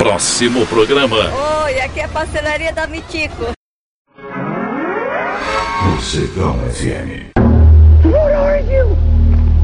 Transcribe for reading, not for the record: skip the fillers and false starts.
próximo programa. Oi, aqui é a pastelaria da Mitico. Mocegão FM. Where are you?